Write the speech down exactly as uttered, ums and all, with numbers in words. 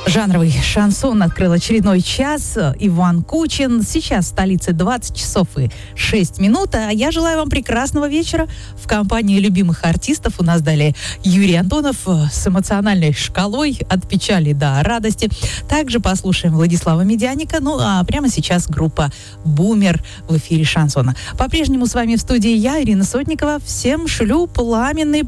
Жанровый шансон открыл очередной час. Иван Кучин. Сейчас в столице двадцать часов и шесть минут. А я желаю вам прекрасного вечера в компании любимых артистов. У нас далее Юрий Антонов с эмоциональной шкалой от печали до радости. Также послушаем Владислава Медяника. Ну а прямо сейчас группа «Бумер» в эфире шансона. По-прежнему с вами в студии я, Ирина Сотникова. Всем шлю пламенный